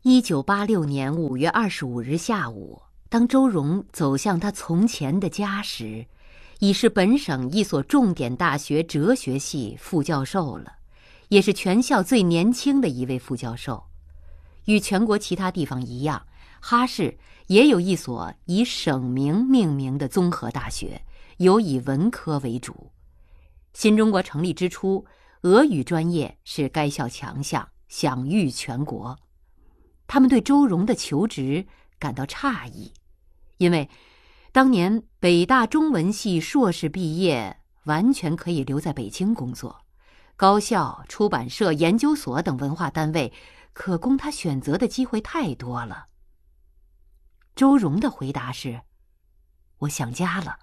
1986年5月25日下午，当周荣走向他从前的家时，已是本省一所重点大学哲学系副教授了，也是全校最年轻的一位副教授。与全国其他地方一样，哈市也有一所以省名命名的综合大学，尤以文科为主。新中国成立之初，俄语专业是该校强项，享誉全国。他们对周荣的求职感到诧异，因为当年北大中文系硕士毕业完全可以留在北京工作，高校、出版社、研究所等文化单位可供他选择的机会太多了。周荣的回答是：我想家了。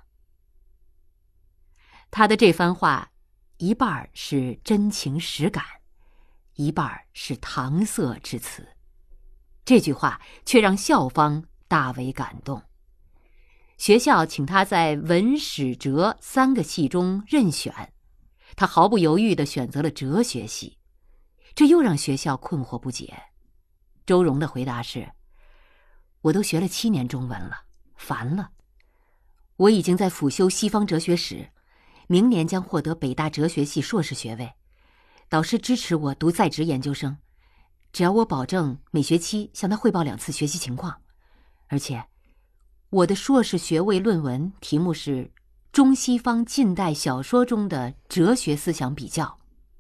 他的这番话一半是真情实感，一半是搪塞之词。这句话却让校方大为感动。学校请他在文史哲3个系中任选，他毫不犹豫地选择了哲学系，这又让学校困惑不解。周荣的回答是：我都学了7年中文了，烦了。我已经在辅修西方哲学史，明年将获得北大哲学系硕士学位，导师支持我读在职研究生，只要我保证每学期向他汇报2次学习情况，而且我的硕士学位论文题目是中西方近代小说中的哲学思想比较。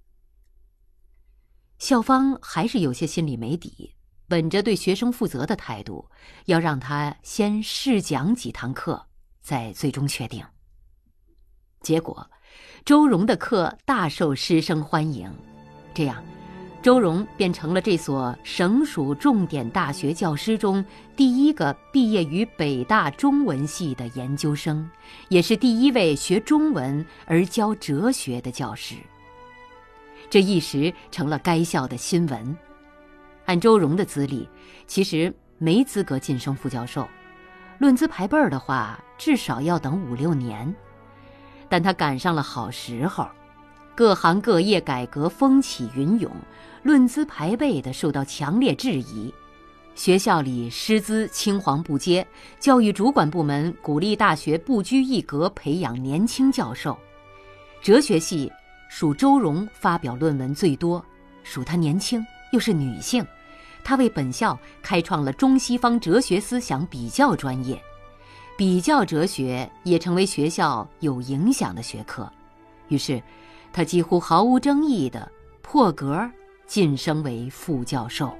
校方还是有些心里没底，本着对学生负责的态度，要让他先试讲几堂课，再最终确定。结果周荣的课大受师生欢迎，这样周荣便成了这所省属重点大学教师中第一个毕业于北大中文系的研究生，也是第一位学中文而教哲学的教师。这一时成了该校的新闻。按周荣的资历，其实没资格晋升副教授，论资排辈儿的话，至少要等5、6年。但他赶上了好时候，各行各业改革风起云涌，论资排辈的受到强烈质疑。学校里师资青黄不接，教育主管部门鼓励大学不拘一格培养年轻教授。哲学系属周荣发表论文最多，属他年轻，又是女性，他为本校开创了中西方哲学思想比较专业，比较哲学也成为学校有影响的学科。于是他几乎毫无争议地破格晋升为副教授。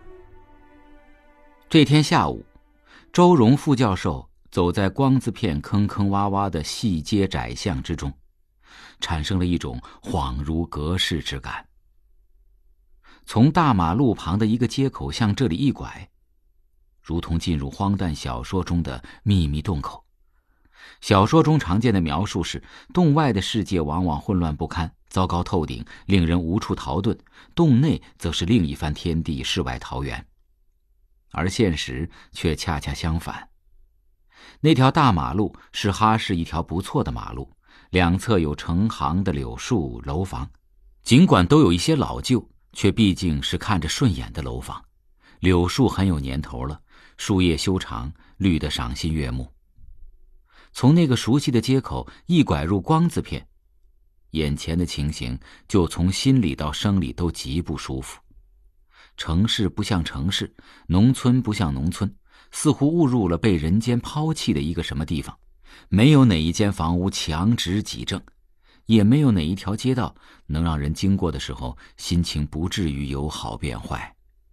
这天下午，周荣副教授走在光字片坑坑洼洼的细街窄巷之中，产生了一种恍如隔世之感。从大马路旁的一个街口向这里一拐，如同进入荒诞小说中的秘密洞口。小说中常见的描述是，洞外的世界往往混乱不堪，糟糕透顶，令人无处逃遁；洞内则是另一番天地，世外桃源。而现实却恰恰相反。那条大马路是哈市一条不错的马路，两侧有成行的柳树楼房，尽管都有一些老旧，却毕竟是看着顺眼的楼房。柳树很有年头了，树叶修长，绿得赏心悦目。从那个熟悉的街口一拐入光字片，眼前的情形就从心理到生理都极不舒服。城市不像城市，农村不像农村，似乎误入了被人间抛弃的一个什么地方。没有哪一间房屋墙直脊正，也没有哪一条街道能让人经过的时候心情不至于由好变坏。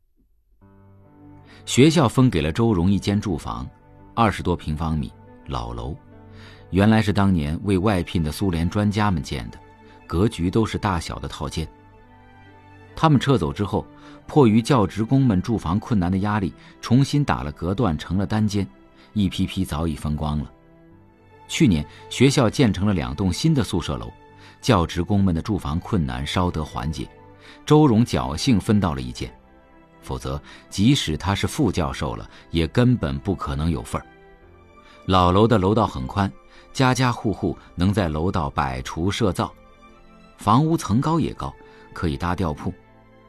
学校分给了周荣一间住房，20多平方米，老楼，原来是当年为外聘的苏联专家们建的，格局都是大小的套间。他们撤走之后，迫于教职工们住房困难的压力，重新打了隔断，成了单间，一批批早已分光了。去年学校建成了2栋新的宿舍楼，教职工们的住房困难稍得缓解，周荣侥幸分到了一间，否则即使他是副教授了，也根本不可能有份儿。老楼的楼道很宽，家家户户能在楼道摆橱设灶，房屋层高也高，可以搭吊铺。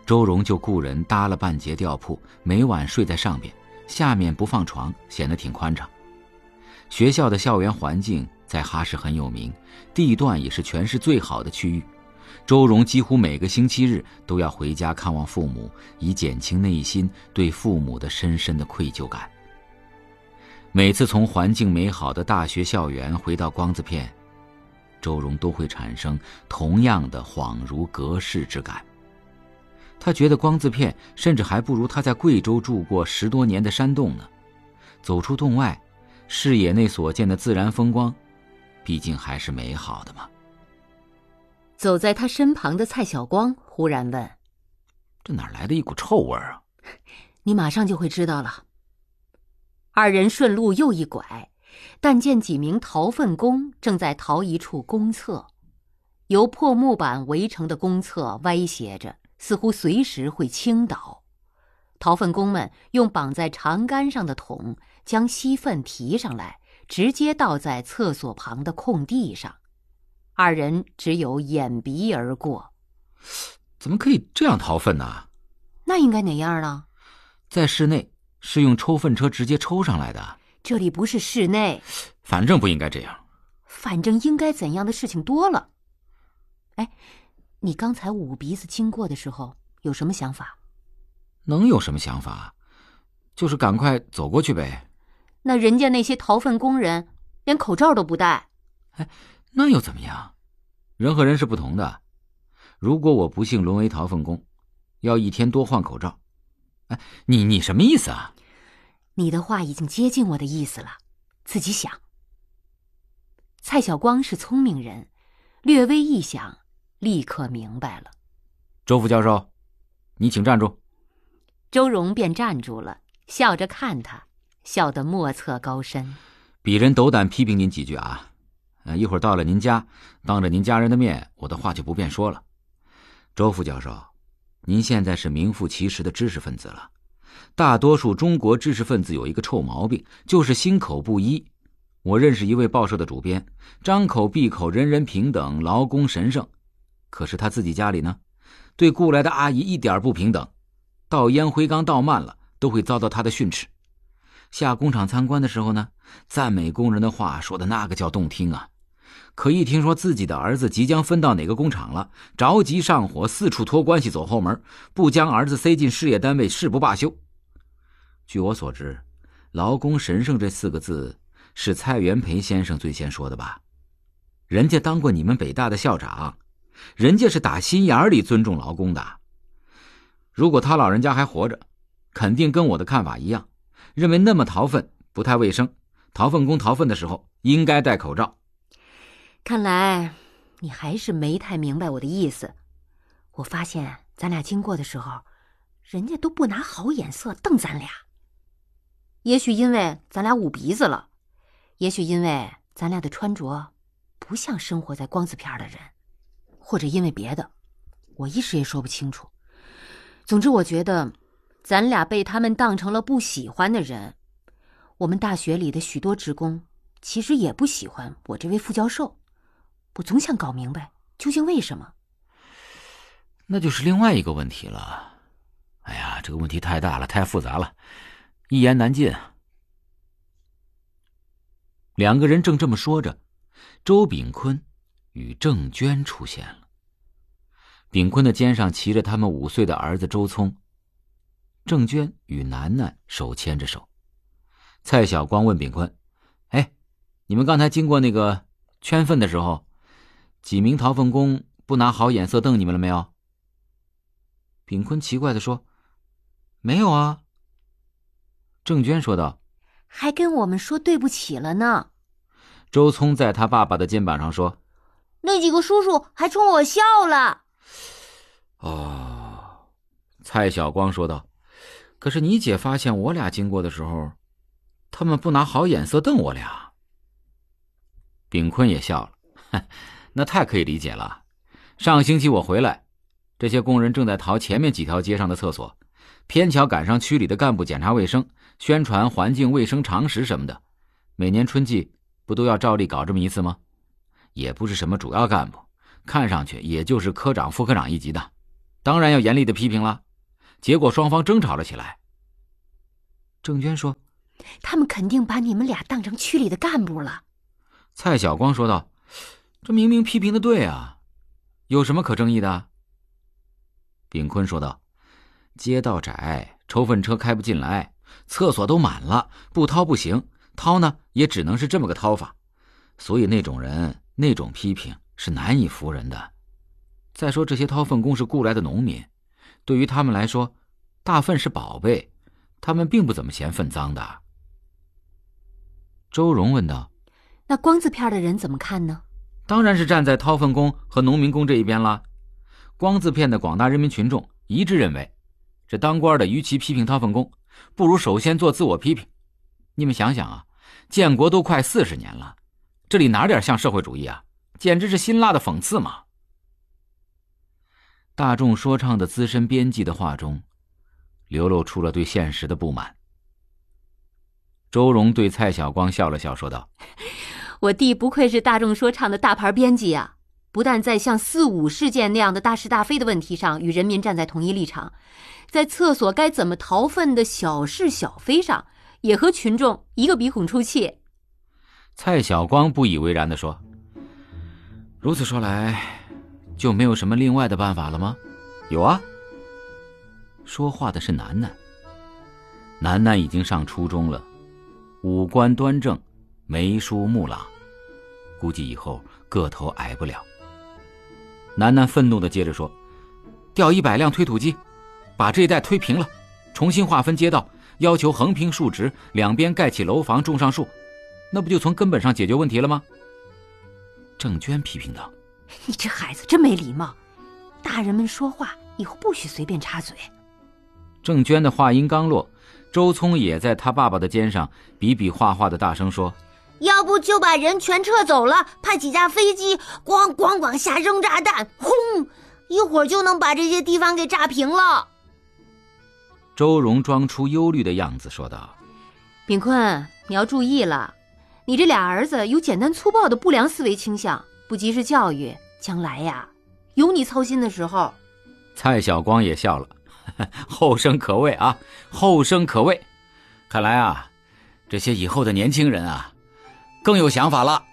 周荣就雇人搭了半截吊铺，每晚睡在上边，下面不放床，显得挺宽敞。学校的校园环境在哈市很有名，地段也是全市最好的区域。周荣几乎每个星期日都要回家看望父母，以减轻内心对父母的深深的愧疚感。每次从环境美好的大学校园回到光字片，周荣都会产生同样的恍如隔世之感。他觉得光字片甚至还不如他在贵州住过10多年的山洞呢。走出洞外，视野内所见的自然风光，毕竟还是美好的嘛。 走在他身旁的蔡晓光忽然问：“ 这哪来的一股臭味啊？”“ 你马上就会知道了。”二人顺路又一拐，但见几名陶粪工正在陶一处公厕，由破木板围成的公厕歪斜着，似乎随时会倾倒。陶粪工们用绑在长杆上的桶将稀粪提上来，直接倒在厕所旁的空地上。二人只有掩鼻而过。 怎么可以这样掏粪呢？ 那应该哪样呢？ 在室内是用抽粪车直接抽上来的。 这里不是室内。 反正不应该这样。 反正应该怎样的事情多了。哎，你刚才捂鼻子经过的时候有什么想法？ 能有什么想法？就是赶快走过去呗。 那人家那些掏粪工人连口罩都不戴。 哎，那又怎么样？人和人是不同的。如果我不幸沦为掏粪工，要一天多换口罩。哎，你什么意思啊？ 你的话已经接近我的意思了，自己想。蔡晓光是聪明人，略微一想，立刻明白了。 周副教授，你请站住。 周荣便站住了，笑着看他，笑得莫测高深。 鄙人斗胆批评您几句啊。一会儿到了您家，当着您家人的面，我的话就不便说了。周副教授，您现在是名副其实的知识分子了。大多数中国知识分子有一个臭毛病，就是心口不一。我认识一位报社的主编，张口闭口人人平等，劳工神圣，可是他自己家里呢，对雇来的阿姨一点不平等，倒烟灰缸倒慢了都会遭到他的训斥。下工厂参观的时候呢，赞美工人的话说的那个叫动听啊，可一听说自己的儿子即将分到哪个工厂了，着急上火，四处托关系走后门，不将儿子塞进事业单位誓不罢休。据我所知，劳工神圣这4个字是蔡元培先生最先说的吧？人家当过你们北大的校长，人家是打心眼里尊重劳工的。如果他老人家还活着，肯定跟我的看法一样，认为那么掏粪不太卫生，掏粪工掏粪的时候应该戴口罩。 看来你还是没太明白我的意思。我发现咱俩经过的时候，人家都不拿好眼色瞪咱俩。也许因为咱俩捂鼻子了，也许因为咱俩的穿着不像生活在光字片的人，或者因为别的，我一时也说不清楚。总之我觉得咱俩被他们当成了不喜欢的人。我们大学里的许多职工其实也不喜欢我这位副教授，我总想搞明白究竟为什么。 那就是另外一个问题了。哎呀，这个问题太大了，太复杂了，一言难尽啊。两个人正这么说着，周炳坤与郑娟出现了。炳坤的肩上骑着他们5岁的儿子周聪，郑娟与楠楠手牵着手。蔡晓光问炳坤：“哎，你们刚才经过那个圈粪的时候，几名掏粪工不拿好眼色瞪你们了没有？”炳坤奇怪地说：“没有啊。”郑娟说道：“ 还跟我们说对不起了呢。” 周聪在他爸爸的肩膀上说：“ 那几个叔叔还冲我笑了。” 哦，蔡晓光说道：“可是你姐发现我俩经过的时候，他们不拿好眼色瞪我俩。”炳坤也笑了：“那太可以理解了。上星期我回来，这些工人正在淘前面几条街上的厕所，偏巧赶上区里的干部检查卫生，宣传环境卫生常识什么的。每年春季不都要照例搞这么一次吗？也不是什么主要干部，看上去也就是科长副科长一级的。 当然要严厉的批评了。结果双方争吵了起来。郑娟说： 他们肯定把你们俩当成区里的干部了。 蔡晓光说道：这明明批评的对啊，有什么可争议的？炳坤说道：街道窄，抽粪车开不进来，厕所都满了，不掏不行，掏呢也只能是这么个掏法，所以那种人那种批评是难以服人的。再说这些掏粪工是雇来的农民，对于他们来说，大粪是宝贝，他们并不怎么嫌粪脏的。周荣问道： 那光字片的人怎么看呢？ 当然是站在掏粪工和农民工这一边了。光字片的广大人民群众一致认为，这当官的与其批评掏粪工，不如首先做自我批评。你们想想啊，建国都快40年了，这里哪点像社会主义啊？简直是辛辣的讽刺嘛！大众说唱的资深编辑的话中，流露出了对现实的不满。周荣对蔡晓光笑了笑，说道： 我弟不愧是大众说唱的大牌编辑啊，不但在像4·5事件那样的大是大非的问题上与人民站在同一立场，在厕所该怎么逃粪的小是小非上也和群众一个鼻孔出气。 蔡晓光不以为然地说：如此说来，就没有什么另外的办法了吗？有啊。说话的是楠楠。楠楠已经上初中了，五官端正，眉梳目朗，估计以后个头矮不了。楠楠愤怒地接着说：调100辆推土机，把这一带推平了，重新划分街道，要求横平竖直，两边盖起楼房，种上树，那不就从根本上解决问题了吗？郑娟批评道： 你这孩子真没礼貌，大人们说话以后不许随便插嘴。 郑娟的话音刚落，周聪也在他爸爸的肩上比比划划的大声说： 要不就把人全撤走了，派几架飞机咣咣往下扔炸弹，轰，一会儿就能把这些地方给炸平了。 周荣装出忧虑的样子说道： 炳坤，你要注意了，你这俩儿子有简单粗暴的不良思维倾向，不及时教育，将来呀有你操心的时候。 蔡晓光也笑了：后生可畏啊，后生可畏。看来啊，这些以后的年轻人啊更有想法了。